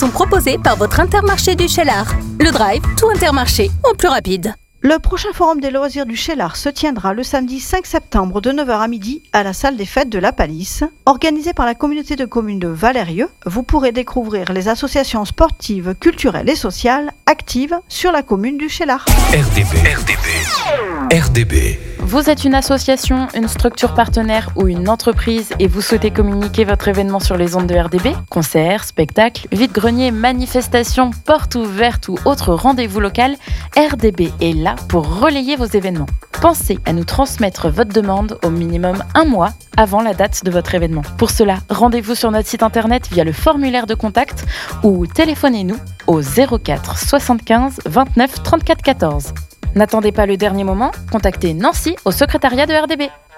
sont proposés par votre Intermarché du Cheylard. Le Drive, tout Intermarché, en plus rapide. Le prochain forum des loisirs du Cheylard se tiendra le samedi 5 septembre de 9h à midi à la salle des fêtes de la Palisse. Organisé par la communauté de communes de Valérieux, vous pourrez découvrir les associations sportives, culturelles et sociales actives sur la commune du Cheylard. RDB. Vous êtes une association, une structure partenaire ou une entreprise et vous souhaitez communiquer votre événement sur les ondes de RDB? Concerts, spectacles, vide-greniers, manifestations, portes ouvertes ou autres rendez-vous local, RDB est là pour relayer vos événements. Pensez à nous transmettre votre demande au minimum 1 mois avant la date de votre événement. Pour cela, rendez-vous sur notre site internet via le formulaire de contact ou téléphonez-nous au 04 75 29 34 14. N'attendez pas le dernier moment, contactez Nancy au secrétariat de RDB.